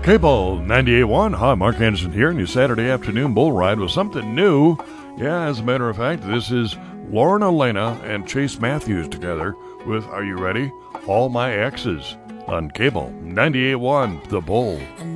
Cable 98.1. Hi, Mark Anderson here, and your Saturday afternoon bull ride with something new. Yeah, as a matter of fact, this is Lauren Elena and Chase Matthews together with, are you ready? All My Exes on Cable 98.1, The Bull.